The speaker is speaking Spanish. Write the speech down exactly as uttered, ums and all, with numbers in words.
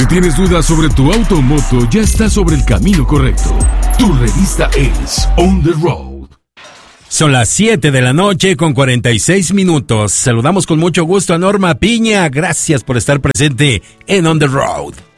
Si tienes dudas sobre tu auto o moto, ya estás sobre el camino correcto. Tu revista es On The Road. Son las siete de la noche con cuarenta y seis minutos. Saludamos con mucho gusto a Norma Piña. Gracias por estar presente en On The Road.